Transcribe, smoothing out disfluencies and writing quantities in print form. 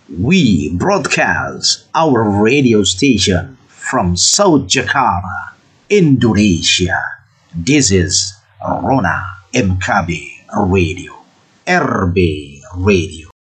We broadcast our radio station from South Jakarta, Indonesia. This is Rona MKB Radio, RB Radio.